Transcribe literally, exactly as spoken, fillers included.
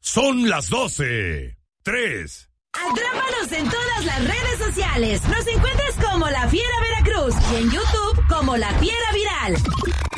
Son las doce. Tres. Atrápanos en todas las redes sociales. Nos encuentras como La Fiera Veracruz y en YouTube como La Fiera Viral.